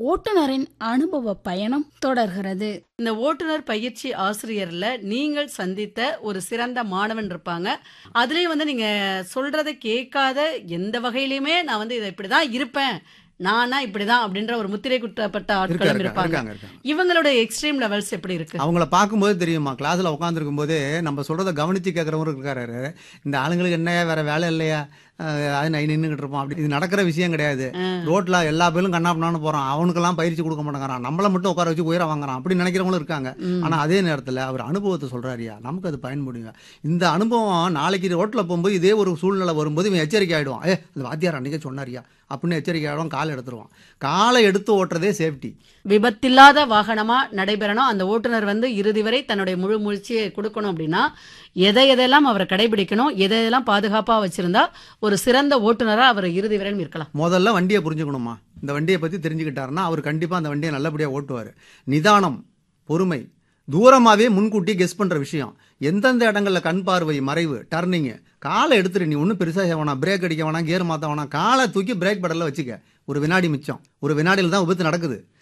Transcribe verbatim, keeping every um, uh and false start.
ஓட்டுநரின் அனுபவ பயணம் தொடர்கிறது. இந்த ஓட்டுநர் பயிற்சி ஆசிரியர்ல நீங்கள் சந்தித்த ஒரு சிறந்த மாணவன் இருப்பாங்க. அதுலயும் வந்து நீங்க சொல்றத கேட்காத எந்த வகையிலுமே நான் வந்து இதை இப்படிதான் இருப்பேன், நானா இப்படிதான் அப்படின்ற ஒரு முத்திரை குட்டப்பட்ட இருக்கா ஆட்களும் இருக்கா இருப்பாங்க. இருக்காங்க இருக்காங்க இவங்களோட எக்ஸ்ட்ரீம் லெவல்ஸ் எப்படி இருக்கு? அவங்கள பார்க்கும்போது தெரியுமா, கிளாஸ்ல உட்காந்துருக்கும் போதே நம்ம சொல்றத கவனிச்சு கேட்கறவரும் இருக்காரு. இந்த ஆளுங்களுக்கு என்ன வேற வேலை இல்லையா, அஹ் அது நான் நின்றுகிட்டு இருப்போம், அப்படி இது நடக்கிற விஷயம் கிடையாது. ரோட்ல எல்லா பேரும் கண்ணாப்பண்ணான்னு போறான், அவனுக்கெல்லாம் பயிற்சி கொடுக்க மாட்டேங்கிறான், நம்மள மட்டும் உட்கார வச்சு உயர வாங்குறான், அப்படி நினைக்கிறவங்களும் இருக்காங்க. ம். ஆனா அதே நேரத்துல அவர் அனுபவத்தை சொல்றாருயா, நமக்கு அது பயன்படுங்க. இந்த அனுபவம் நாளைக்கு ரோட்ல போகும்போது இதே ஒரு சூழ்நிலை வரும்போது இவன் எச்சரிக்கை ஆயிடுவான். ஏ அந்த வாத்தியார் அன்னைக்கே சொன்னாரியா அப்படின்னு எச்சரிக்கை ஆயிடுவான், காலை எடுத்துருவான். காலை எடுத்து ஓட்டுறதே சேஃப்டி. விபத்தில்லாத வாகனமா நடைபெறணும். அந்த ஓட்டுநர் வந்து இறுதி வரை தன்னுடைய முழு முயற்சியை கொடுக்கணும் அப்படின்னா எதை எதெல்லாம் அவரை கடைபிடிக்கணும், எதையெல்லாம் பாதுகாப்பா வச்சிருந்தா ஒரு சிறந்த ஓட்டுநரா அவர் இறுதி வரையும் இருக்கலாம். முதல்ல வண்டியை புரிஞ்சுக்கணுமா, இந்த வண்டியை பத்தி தெரிஞ்சுக்கிட்டாருன்னா அவர் கண்டிப்பா அந்த வண்டியை நல்லபடியா ஓட்டுவார். நிதானம், பொறுமை, தூரமாவே முன்கூட்டி கெஸ் பண்ற விஷயம், எந்தெந்த இடங்கள்ல கண் பார்வை மறைவு, டர்னிங்கு, காலை எடுத்துரு, நீ ஒன்றும் பெருசாக வேணாம், பிரேக் அடிக்க வேணாம், கியர் மாற்ற வேணாம், காலை தூக்கி பிரேக் பெடலில் வச்சுக்க, ஒரு வினாடி மிச்சம். ஒரு வினாடியில் தான் விபத்து நடக்குது.